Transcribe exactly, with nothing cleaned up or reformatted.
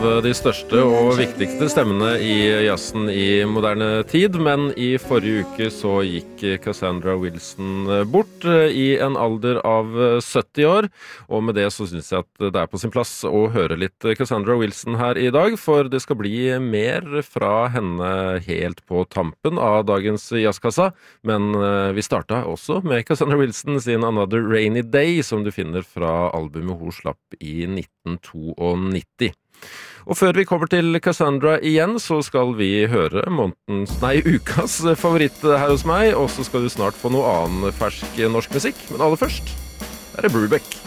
de største og viktigste stemmene i jazzen i moderne tid, men i forrige uke så gikk Cassandra Wilson bort i en alder av sytti år, og med det så synes jeg at det er på sin plass å høre litt Cassandra Wilson her i dag, for det skal bli mer fra henne helt på tampen av dagens jazzkassa, men vi startet også med Cassandra Wilson sin Another Rainy Day, som du finner fra albumet hun slapp i nitten nittito. Og før vi kommer til Cassandra igjen, så skal vi høre månedens, nei, ukas favoritt her hos meg, og så skal du snart få noe annen fersk norsk musikk. Men aller først er det Brubeck.